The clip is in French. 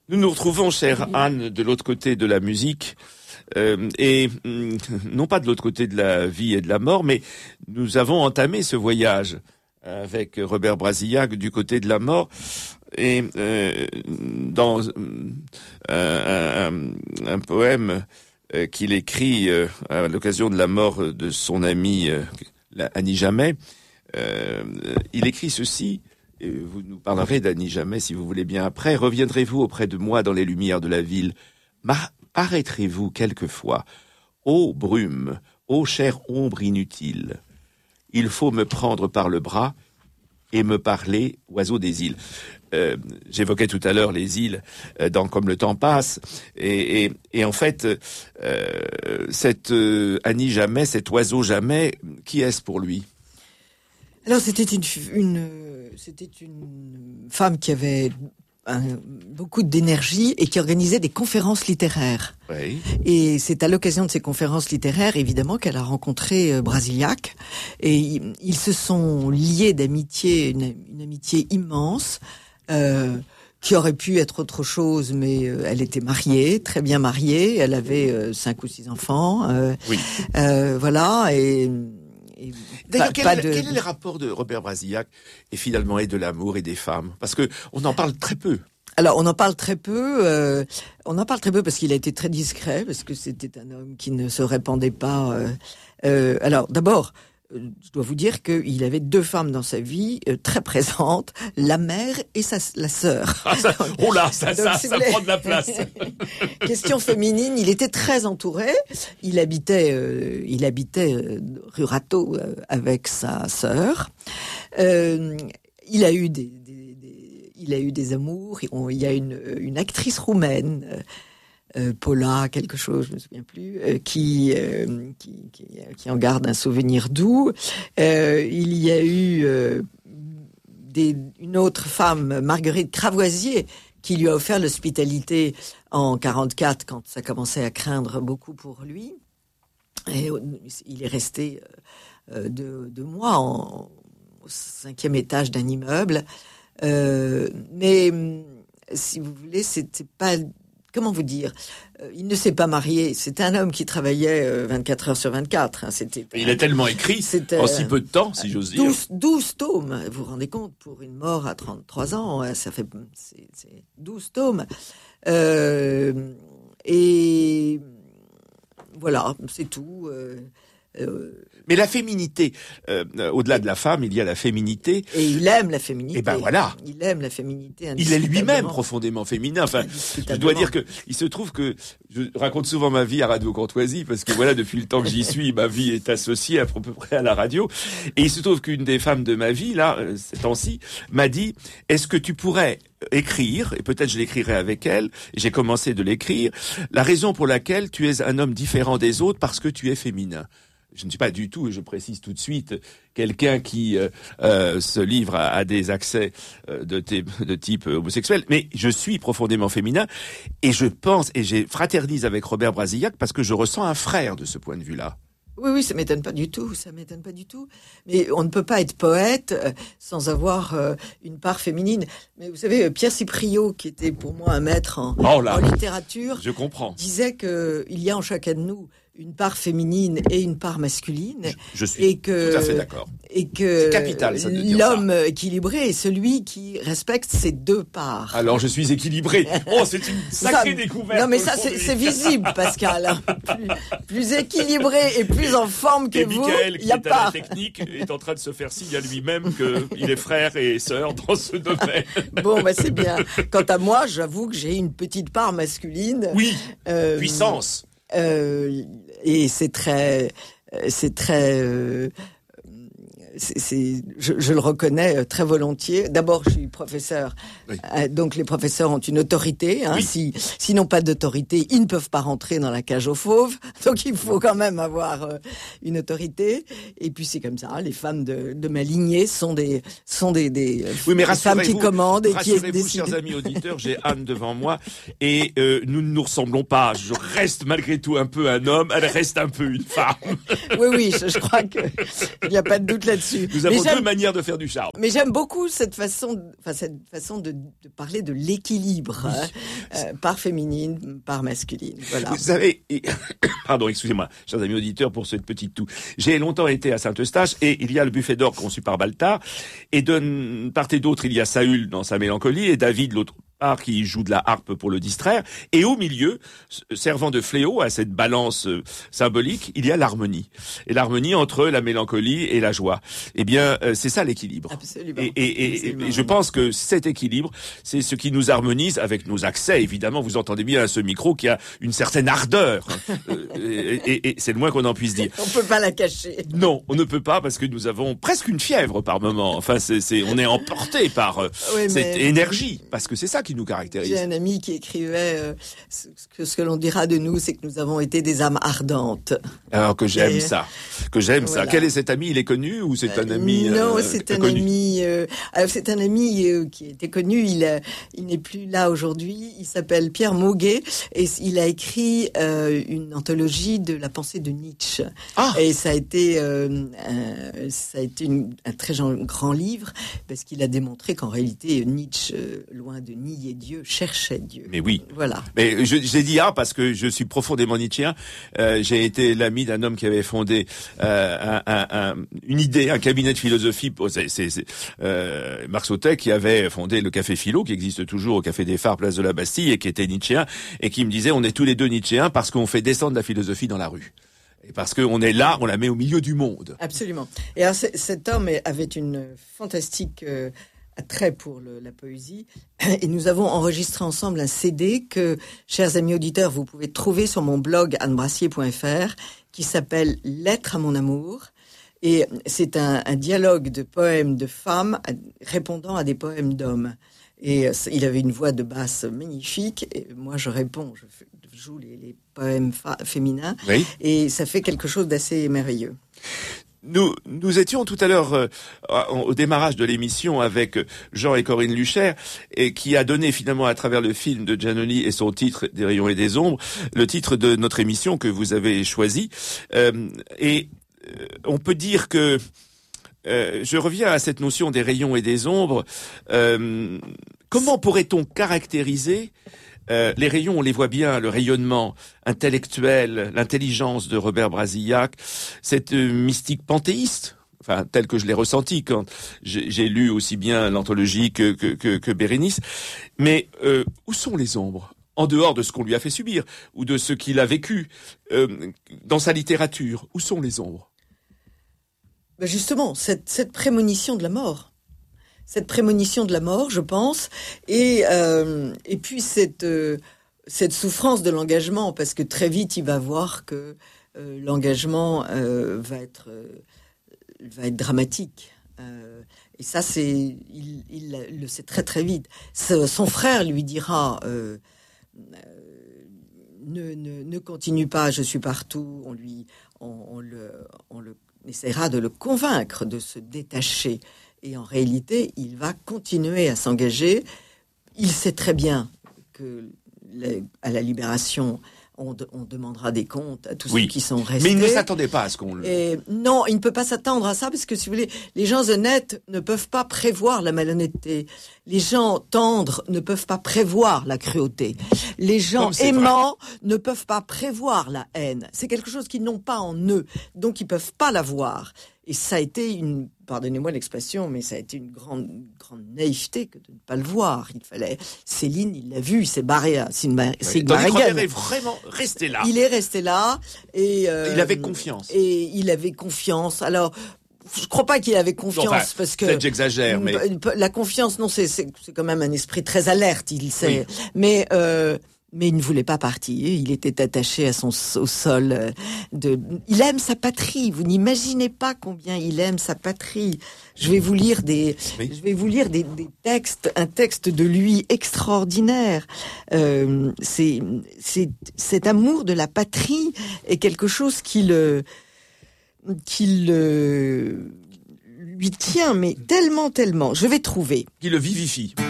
Nous nous retrouvons, chère Anne, de l'autre côté de la musique, et non pas de l'autre côté de la vie et de la mort, mais nous avons entamé ce voyage avec Robert Brasillac du côté de la mort, et dans un poème qu'il écrit à l'occasion de la mort de son amie Annie Jamet, il écrit ceci. Et vous nous parlerez d'Annie Jamet, si vous voulez bien après. Reviendrez-vous auprès de moi dans les lumières de la ville? Paraîtrez-vous quelquefois? Ô brume, ô chère ombre inutile, il faut me prendre par le bras et me parler, oiseau des îles. J'évoquais tout à l'heure les îles dans Comme le temps passe, et en fait, cette Annie Jamet, cet oiseau Jamet, qui est-ce pour lui? Alors c'était une femme qui avait beaucoup d'énergie et qui organisait des conférences littéraires. Oui. Et c'est à l'occasion de ces conférences littéraires, évidemment, qu'elle a rencontré Brasillac. Et ils se sont liés d'amitié, une amitié immense, qui aurait pu être autre chose, mais elle était mariée, très bien mariée. Elle avait 5 ou 6 enfants. Oui. Voilà. D'ailleurs, quel est le rapport de Robert Brasillac et finalement et de l'amour et des femmes? Parce que on en parle très peu. Alors, on en parle très peu parce qu'il a été très discret, parce que c'était un homme qui ne se répandait pas. Alors, d'abord, je dois vous dire qu'il avait 2 femmes dans sa vie très présentes, la mère et la sœur. Ah, ça prend de la place. Question féminine, il était très entouré. Il habitait rue Rateau avec sa sœur. Il a eu des amours. Il y a une actrice roumaine, Paula, quelque chose, je me souviens plus, qui en garde un souvenir doux. Il y a eu une autre femme, Marguerite Cravoisier, qui lui a offert l'hospitalité en 44, quand ça commençait à craindre beaucoup pour lui. Et il est resté 2 mois au 5e étage d'un immeuble. Mais si vous voulez, c'était pas... Comment vous dire? Il ne s'est pas marié. C'était un homme qui travaillait 24 heures sur 24. Hein. Il a tellement écrit en si peu de temps, si j'ose dire. 12 tomes. Vous vous rendez compte, pour une mort à 33 ans, ça fait 12 tomes. Et voilà, c'est tout. Mais la féminité, au-delà de la femme, il y a la féminité. Et il aime la féminité. Et ben voilà. Il aime la féminité. Il est lui-même profondément féminin. Enfin, je dois dire que il se trouve que je raconte souvent ma vie à Radio Courtoisie parce que voilà, depuis le temps que j'y suis, ma vie est associée à peu près à la radio. Et il se trouve qu'une des femmes de ma vie, là, ces temps-ci, m'a dit: est-ce que tu pourrais écrire, et peut-être je l'écrirai avec elle, et j'ai commencé de l'écrire, la raison pour laquelle tu es un homme différent des autres parce que tu es féminin. Je ne suis pas du tout, et je précise tout de suite, quelqu'un qui se livre à des accès de type homosexuel, mais je suis profondément féminin, et je pense, et j'ai fraternise avec Robert Brasillac parce que je ressens un frère de ce point de vue-là. Oui, ça m'étonne pas du tout, Mais on ne peut pas être poète sans avoir une part féminine. Mais vous savez, Pierre Cipriot, qui était pour moi un maître en littérature, je comprends, disait que il y a en chacun de nous une part féminine et une part masculine. Je suis tout à fait d'accord. Et que c'est capital, ça, de dire l'homme ça. Équilibré est celui qui respecte ces 2 parts. Alors je suis équilibré. Oh, c'est une sacrée découverte. Non, mais ça c'est visible, Pascal. Plus équilibré et plus en forme que vous, Michael, il y a qui est pas. à la technique, est en train de se faire signe à lui-même qu'il est frère et sœur dans ce domaine. Bon, c'est bien. Quant à moi, j'avoue que j'ai une petite part masculine. Oui, puissance. Et c'est très, je le reconnais très volontiers. D'abord, je suis professeur, oui. Donc les professeurs ont une autorité. Hein. Oui. S'ils n'ont pas d'autorité, ils ne peuvent pas rentrer dans la cage aux fauves. Donc il faut quand même avoir une autorité. Et puis c'est comme ça. Les femmes de ma lignée sont des femmes qui commandent et qui décident. Rassurez-vous, chers amis auditeurs, j'ai Anne devant moi et nous ne nous ressemblons pas. Je reste malgré tout un peu un homme. Elle reste un peu une femme. Oui, je crois que il n'y a pas de doute là-dessus. là-dessus. Nous avons deux manières de faire du charme. Mais j'aime beaucoup cette façon de parler de l'équilibre, part féminine, part masculine. Voilà. Vous savez, pardon, excusez-moi, chers amis auditeurs, pour cette petite toux. J'ai longtemps été à Saint-Eustache et il y a le buffet d'orgue conçu par Baltard. Et de part et d'autre, il y a Saül dans sa mélancolie et David, l'autre part, qui joue de la harpe pour le distraire. Et au milieu, servant de fléau à cette balance symbolique, il y a l'harmonie. Et l'harmonie entre la mélancolie et la joie. Eh bien, c'est ça l'équilibre. Absolument. Et je pense que cet équilibre, c'est ce qui nous harmonise avec nos accès. Évidemment, vous entendez bien à ce micro qui a une certaine ardeur. Et c'est le moins qu'on en puisse dire. On peut pas la cacher. Non, on ne peut pas parce que nous avons presque une fièvre par moment. Enfin, on est emporté par cette énergie. Parce que c'est ça qui nous caractérise. J'ai un ami qui écrivait ce que l'on dira de nous, c'est que nous avons été des âmes ardentes. Alors que j'aime ça. Voilà. Quel est cet ami? Il est connu ou c'est un ami Non, c'est un ami. C'est un ami qui était connu. Il n'est plus là aujourd'hui. Il s'appelle Pierre Mauguet et il a écrit une anthologie de la pensée de Nietzsche. Ah. Et ça a été un très grand livre parce qu'il a démontré qu'en réalité Nietzsche, loin de nier Dieu, cherchait Dieu. Mais oui. Voilà. Mais j'ai dit parce que je suis profondément nietzschéen. J'ai été l'ami d'un homme qui avait fondé une idée, un cabinet de philosophie. C'est Marc Sautet qui avait fondé le Café Philo, qui existe toujours au Café des Phares, place de la Bastille, et qui était nietzschéen, et qui me disait on est tous les deux nietzschéens parce qu'on fait descendre la philosophie dans la rue. Et parce qu'on est là, on la met au milieu du monde. Absolument. Et alors cet homme avait une fantastique attrait pour la poésie. Et nous avons enregistré ensemble un CD que, chers amis auditeurs, vous pouvez trouver sur mon blog annebrassier.fr qui s'appelle « Lettre à mon amour ». Et c'est un dialogue de poèmes de femmes répondant à des poèmes d'hommes. Et il avait une voix de basse magnifique. Et moi, je réponds, je joue les poèmes féminins. Oui. Et ça fait quelque chose d'assez merveilleux. Nous étions tout à l'heure au démarrage de l'émission avec Jean et Corinne Lucher, et qui a donné finalement à travers le film de Giannoli et son titre Des rayons et des ombres, le titre de notre émission que vous avez choisi. On peut dire que je reviens à cette notion des rayons et des ombres. Comment pourrait-on caractériser les rayons, on les voit bien, le rayonnement intellectuel, l'intelligence de Robert Brasillac, cette mystique panthéiste, enfin telle que je l'ai ressentie quand j'ai lu aussi bien l'anthologie que Bérénice. Mais où sont les ombres ? En dehors de ce qu'on lui a fait subir, ou de ce qu'il a vécu dans sa littérature, où sont les ombres ? Justement, cette prémonition de la mort. Cette prémonition de la mort, je pense, et puis cette souffrance de l'engagement, parce que très vite il va voir que l'engagement va être dramatique. Et ça, il le sait très très vite. Son frère lui dira ne continue pas, je suis partout. On essaiera de le convaincre de se détacher. Et en réalité, il va continuer à s'engager. Il sait très bien que à la libération, on demandera des comptes à tous ceux qui sont restés. Mais il ne s'attendait pas à ce qu'on le... Non, il ne peut pas s'attendre à ça, parce que si vous voulez, les gens honnêtes ne peuvent pas prévoir la malhonnêteté. Les gens tendres ne peuvent pas prévoir la cruauté. Les gens aimants ne peuvent pas prévoir la haine. C'est quelque chose qu'ils n'ont pas en eux, donc ils peuvent pas l'avoir. Et ça a été pardonnez-moi l'expression, mais ça a été une grande naïveté que de ne pas le voir. Il fallait, Céline, il l'a vu, il s'est barré à Sigmaringen. Il est vraiment resté là. Il est resté là et il avait confiance. Et il avait confiance. Alors, je crois pas qu'il avait confiance parce que peut-être j'exagère, mais la confiance, non, c'est quand même un esprit très alerte. Il sait, mais il ne voulait pas partir. Il était attaché au sol. Il aime sa patrie. Vous n'imaginez pas combien il aime sa patrie. Je vais vous lire des textes, un texte de lui extraordinaire. Cet amour de la patrie est quelque chose qui lui tient, mais tellement. Je vais trouver. Qui le vivifie.